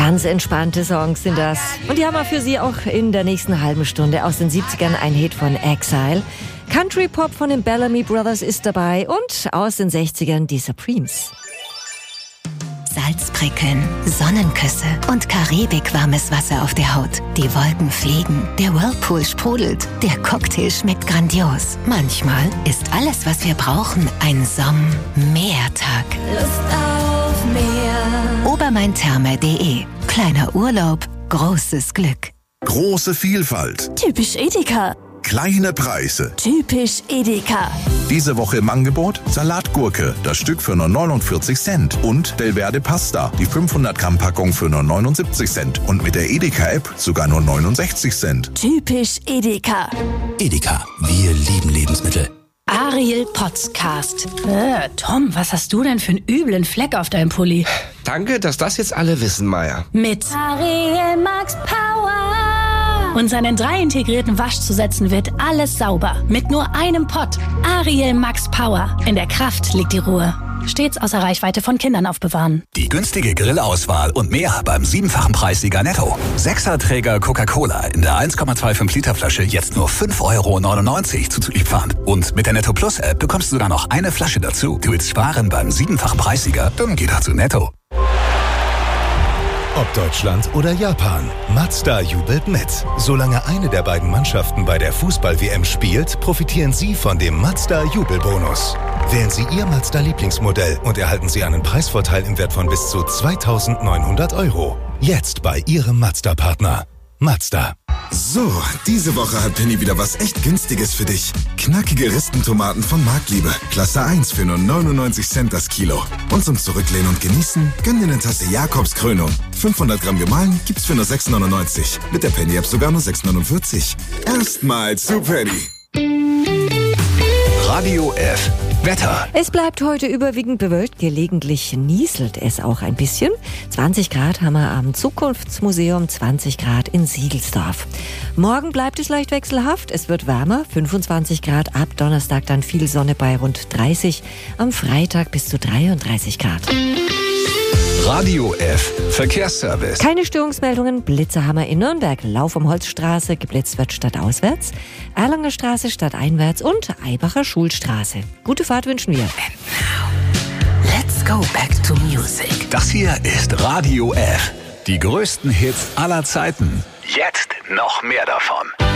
Ganz entspannte Songs sind das. Und die haben wir für Sie auch in der nächsten halben Stunde. Aus den 70ern ein Hit von Exile. Country Pop von den Bellamy Brothers ist dabei. Und aus den 60ern die Supremes. Salzprickeln, Sonnenküsse und karibikwarmes Wasser auf der Haut. Die Wolken fliegen, der Whirlpool sprudelt, der Cocktail schmeckt grandios. Manchmal ist alles, was wir brauchen, ein Sommertag. Lust auf mehr. Obermaintherme.de. Kleiner Urlaub, großes Glück. Große Vielfalt. Typisch Edeka. Kleine Preise. Typisch Edeka. Diese Woche im Angebot Salatgurke, das Stück für nur 49 Cent. Und Delverde Pasta, die 500 Gramm Packung für nur 79 Cent. Und mit der Edeka-App sogar nur 69 Cent. Typisch Edeka. Edeka, wir lieben Lebensmittel. Ariel Podcast. Tom, was hast du denn für einen üblen Fleck auf deinem Pulli? Danke, dass das jetzt alle wissen, Maya. Mit Ariel Max Power. Und seinen 3 integrierten Waschzusätzen wird alles sauber. Mit nur einem Pott. Ariel Max Power. In der Kraft liegt die Ruhe. Stets außer Reichweite von Kindern aufbewahren. Die günstige Grillauswahl und mehr beim 7-fachen Preissieger Netto. 6er-Träger Coca-Cola in der 1,25 Liter Flasche jetzt nur 5,99 € zuzuliefernd. Und mit der Netto Plus App bekommst du sogar noch eine Flasche dazu. Du willst sparen beim 7-fachen Preissieger? Dann geh doch zu Netto. Ob Deutschland oder Japan, Mazda jubelt mit. Solange eine der beiden Mannschaften bei der Fußball-WM spielt, profitieren Sie von dem Mazda-Jubelbonus. Wählen Sie Ihr Mazda-Lieblingsmodell und erhalten Sie einen Preisvorteil im Wert von bis zu 2.900 €. Jetzt bei Ihrem Mazda-Partner. Mazda. So, diese Woche hat Penny wieder was echt Günstiges für dich. Knackige Ristentomaten von Marktliebe. Klasse 1 für nur 99 Cent das Kilo. Und zum Zurücklehnen und Genießen, gönn dir eine Tasse Jakobs Krönung. 500 Gramm gemahlen gibt's für nur 6,99. Mit der Penny-App sogar nur 6,49. Erstmal zu Penny. Radio F. Wetter. Es bleibt heute überwiegend bewölkt, gelegentlich nieselt es auch ein bisschen. 20 Grad haben wir am Zukunftsmuseum, 20 Grad in Siegelsdorf. Morgen bleibt es leicht wechselhaft, es wird wärmer, 25 Grad, ab Donnerstag dann viel Sonne bei rund 30, am Freitag bis zu 33 Grad. Radio F. Verkehrsservice. Keine Störungsmeldungen, Blitzer haben wir in Nürnberg, Lauf um Holzstraße, geblitzt wird stadtauswärts, Erlanger Straße stadteinwärts und Eibacher Schulstraße. Gute Fahrt wünschen wir. Let's go back to music. Das hier ist Radio F. Die größten Hits aller Zeiten. Jetzt noch mehr davon.